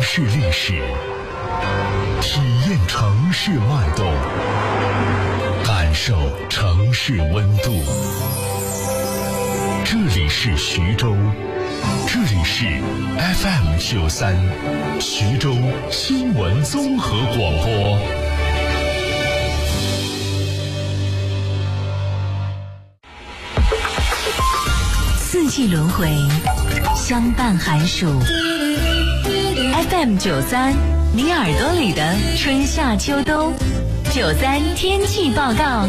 市历史，体验城市脉动，感受城市温度。这里是徐州，这里是 FM93徐州新闻综合广播。 四季轮回，相伴寒暑。FM93，你耳朵里的春夏秋冬。93天气报告。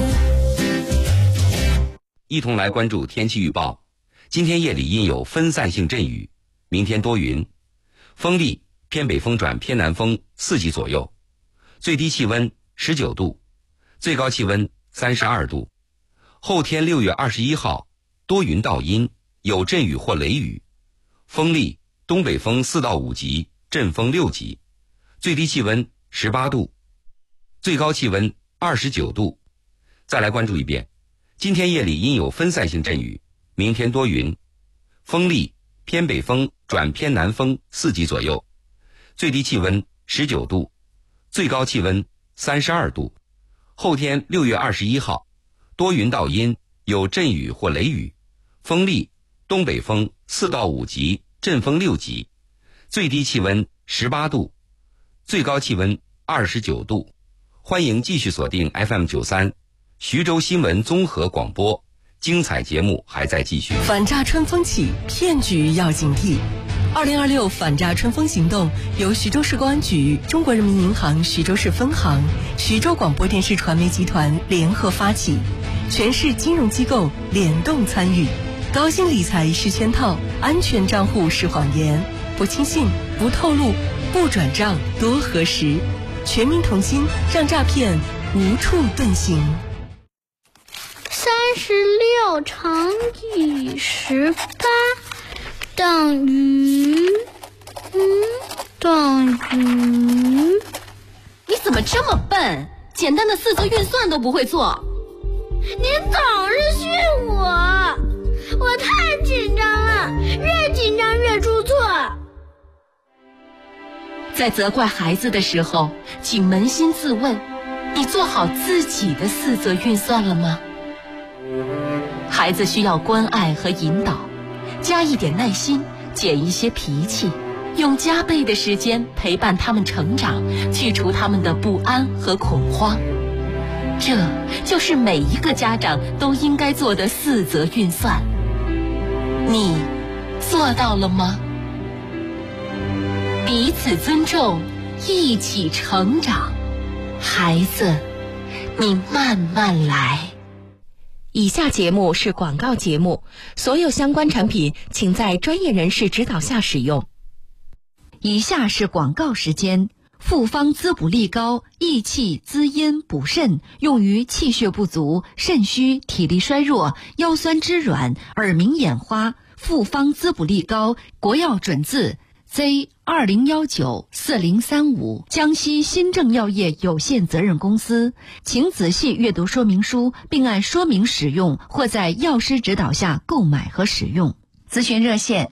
一同来关注天气预报。今天夜里阴有分散性阵雨，明天多云，风力偏北风转偏南风4级左右，最低气温19度，最高气温32度。后天6月21号多云到阴，有阵雨或雷雨，风力东北风4到5级，阵风6级，最低气温18度，最高气温29度。再来关注一遍，今天夜里阴有分散性阵雨，明天多云，风力偏北风转偏南风4级左右，最低气温19度，最高气温32度。后天6月21号多云到阴，有阵雨或雷雨，风力东北风4到5级，阵风6级，最低气温18度，最高气温29度。欢迎继续锁定 FM93徐州新闻综合广播，精彩节目还在继续。 反诈春风起，骗局要警惕。2026反诈春风行动由徐州市公安局、中国人民银行徐州市分行、徐州广播电视传媒集团联合发起，全市金融机构联动参与。高薪理财是圈套，安全账户是谎言，不轻信，不透露，不转账，多核实。全民同心，让诈骗无处遁形。 36乘以18等于你怎么这么笨？简单的四则运算都不会做。 您总是训我太紧张了，越紧张越出错。 在责怪孩子的时候，请扪心自问，你做好自己的四则运算了吗？孩子需要关爱和引导，加一点耐心，减一些脾气，用加倍的时间陪伴他们成长，去除他们的不安和恐慌。这就是每一个家长都应该做的四则运算。你做到了吗？彼此尊重，一起成长。孩子，你慢慢来。 以下节目是广告节目，所有相关产品请在专业人士指导下使用。 以下是广告时间。复方滋补力高，益气滋阴补肾，用于气血不足、肾虚、体力衰弱、腰酸肢软、耳鸣眼花。复方滋补力高，国药准字 Z20194035，江西新正药业有限责任公司。请仔细阅读说明书，并按说明使用，或在药师指导下购买和使用。咨询热线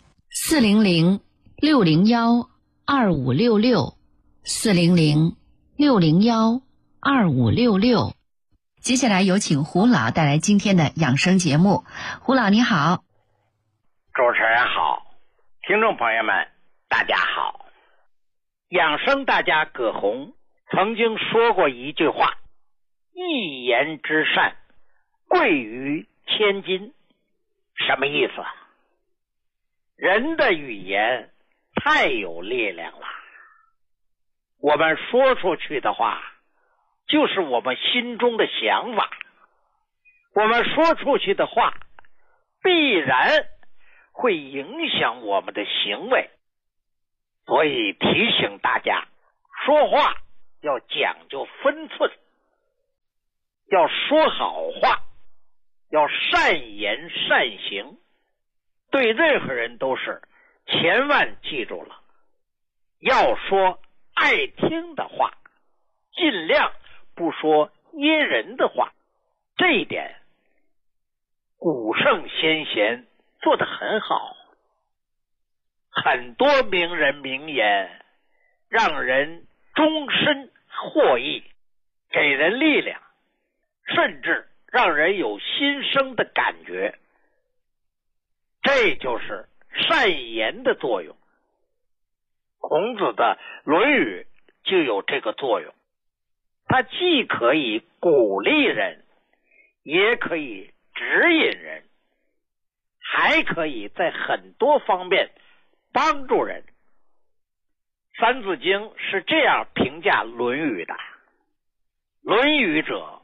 400-601-2566，400-601-2566。接下来有请胡老带来今天的养生节目。胡老你好。 主持人好，听众朋友们大家好。养生大家葛洪曾经说过一句话，一言之善贵于千金。什么意思啊？人的语言太有力量了，我们说出去的话就是我们心中的想法，我们说出去的话必然会影响我们的行为。所以提醒大家，说话要讲究分寸，要说好话，要善言善行，对任何人都是。千万记住了，要说爱听的话，尽量不说噎人的话。这一点古圣先贤做得很好。很多名人名言让人终身获益，给人力量，甚至让人有新生的感觉。这就是善言的作用。孔子的《论语》就有这个作用，它既可以鼓励人，也可以指引人，还可以在很多方面帮助人。三字经是这样评价《论语》的：论语者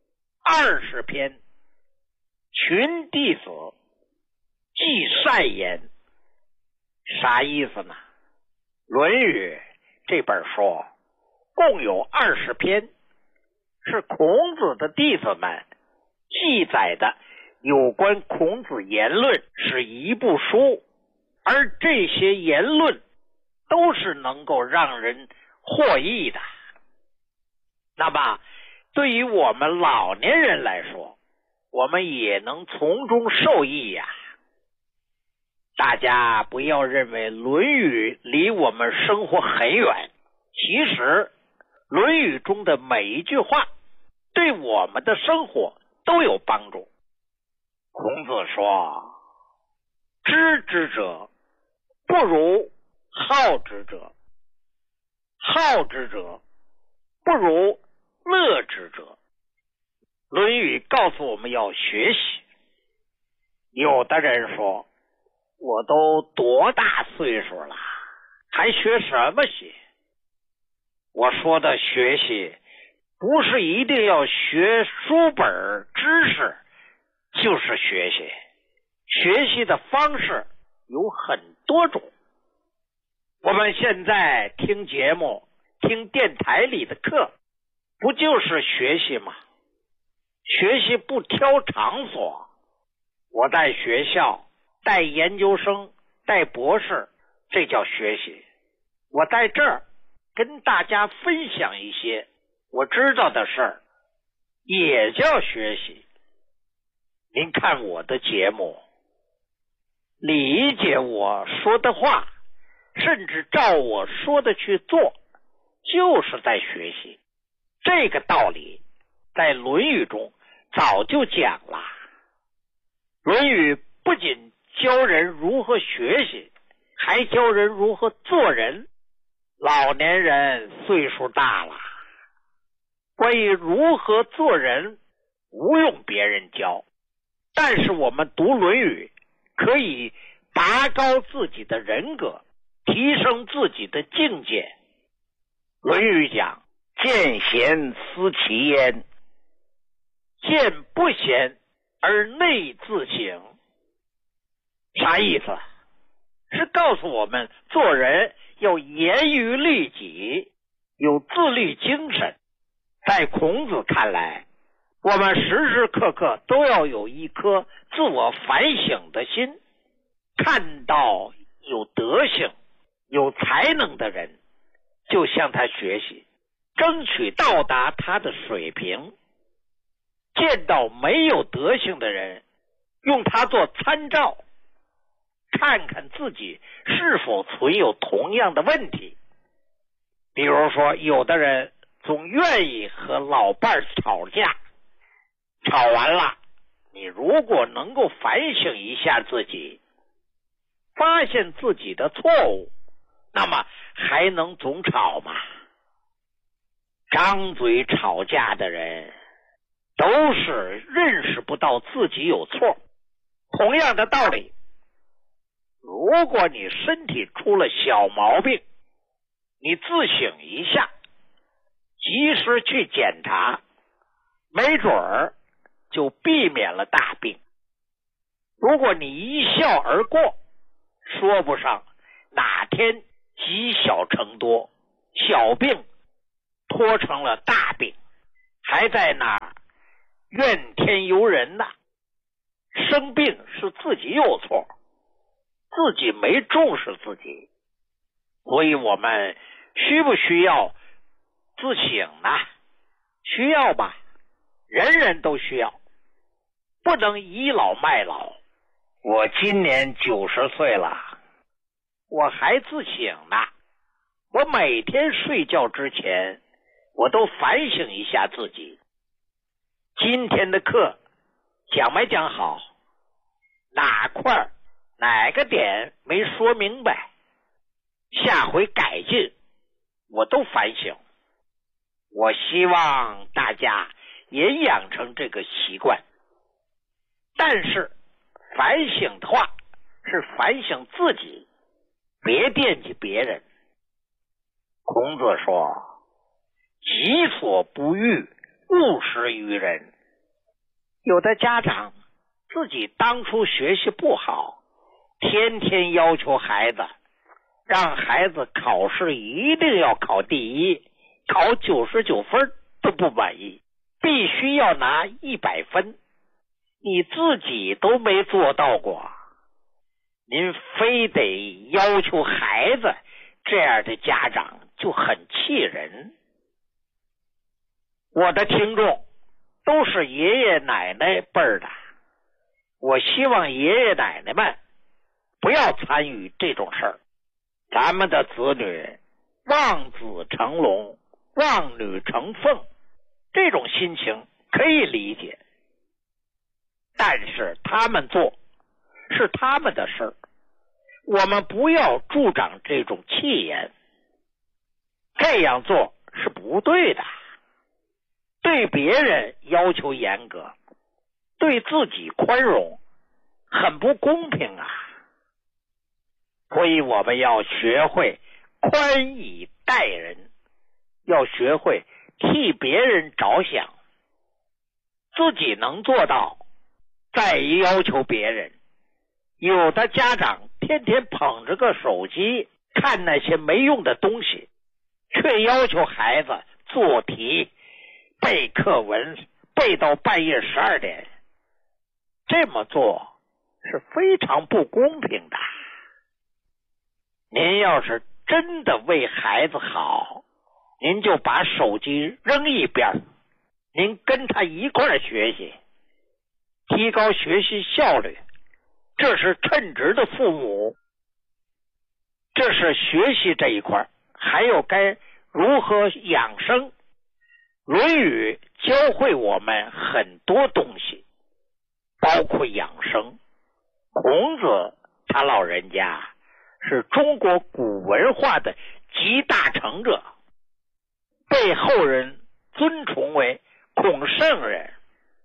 ，20篇，群弟子，记善言。啥意思呢？《论语》这本书共有20篇，是孔子的弟子们记载的有关孔子言论，是一部书，而这些言论都是能够让人获益的。那么对于我们老年人来说，我们也能从中受益呀。大家不要认为《论语》离我们生活很远，其实《论语》中的每一句话对我们的生活都有帮助。孔子说：知之者不如好之者，好之者不如乐之者。《论语》告诉我们要学习。有的人说，我都多大岁数了，还学什么习？我说的学习，不是一定要学书本知识就是学习，学习的方式有很多种。我们现在听节目，听电台里的课，不就是学习吗？学习不挑场所，我在学校带研究生，带博士，这叫学习。我在这儿跟大家分享一些我知道的事儿，也叫学习。您看我的节目，理解我说的话，甚至照我说的去做，就是在学习。这个道理在《论语》中早就讲了。《论语》不仅教人如何学习，还教人如何做人。老年人岁数大了，关于如何做人不用别人教，但是我们读《论语》可以拔高自己的人格，提升自己的境界。《论语》讲：见贤思齐焉，见不贤而内自省。啥意思？是告诉我们做人要严于律己，有自律精神。在孔子看来，我们时时刻刻都要有一颗自我反省的心，看到有德行有才能的人，就向他学习，争取到达他的水平。见到没有德行的人，用他做参照，看看自己是否存有同样的问题。比如说，有的人总愿意和老伴吵架，吵完了，你如果能够反省一下自己，发现自己的错误，那么还能总吵吗？张嘴吵架的人都是认识不到自己有错。同样的道理，如果你身体出了小毛病，你自省一下，及时去检查，没准儿就避免了大病。如果你一笑而过，说不上哪天积小成多，小病拖成了大病，还在那儿怨天尤人呐。生病是自己有错，自己没重视自己。所以我们需不需要自省呢？需要吧，人人都需要，不能倚老卖老。我今年90岁了，我还自省呢。我每天睡觉之前，我都反省一下自己，今天的课讲没讲好，哪块哪个点没说明白，下回改进，我都反省。我希望大家也养成这个习惯。但是反省的话是反省自己，别惦记别人。孔子说，己所不欲，勿施于人。有的家长自己当初学习不好，天天要求孩子，让孩子考试一定要考第一，考99分都不满意，必须要拿100分。你自己都没做到过，您非得要求孩子，这样的家长就很气人。我的听众都是爷爷奶奶辈儿的，我希望爷爷奶奶们不要参与这种事儿。咱们的子女望子成龙，望女成凤，这种心情可以理解，但是他们做是他们的事儿，我们不要助长这种气焰，这样做是不对的。对别人要求严格，对自己宽容，很不公平啊。所以我们要学会宽以待人，要学会替别人着想，自己能做到再要求别人。有的家长天天捧着个手机看那些没用的东西，却要求孩子做题背课文，背到半夜12点，这么做是非常不公平的。您要是真的为孩子好，您就把手机扔一边，您跟他一块儿学习，提高学习效率，这是称职的父母。这是学习这一块，还有该如何养生。论语教会我们很多东西，包括养生。孔子他老人家是中国古文化的集大成者，被后人尊崇为孔圣人。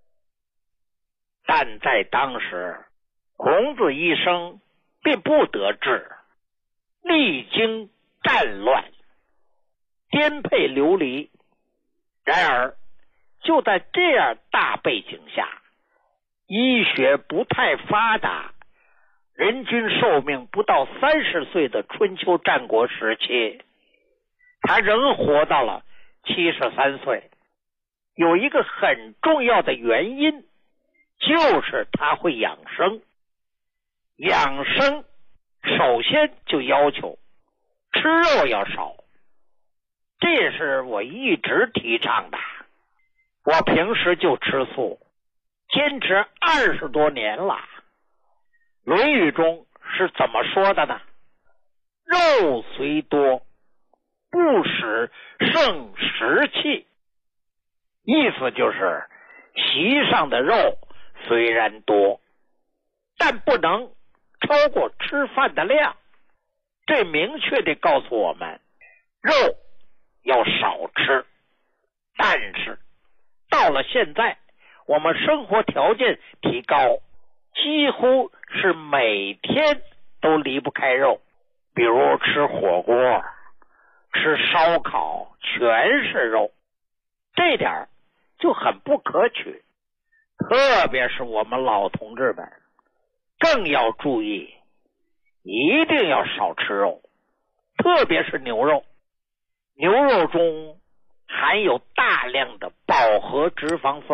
但在当时，孔子一生并不得志，历经战乱，颠沛流离。然而就在这样大背景下，医学不太发达，人均寿命不到30岁的春秋战国时期，他仍活到了73岁。有一个很重要的原因，就是他会养生。养生首先就要求吃肉要少，这是我一直提倡的。我平时就吃素，坚持20多年了。论语中是怎么说的呢？肉虽多，不使胜食气。意思就是席上的肉虽然多，但不能超过吃饭的量。这明确地告诉我们，肉要少吃。但是到了现在，我们生活条件提高，几乎是每天都离不开肉，比如吃火锅，吃烧烤，全是肉，这点就很不可取。特别是我们老同志们更要注意，一定要少吃肉，特别是牛肉。牛肉中含有大量的饱和脂肪酸，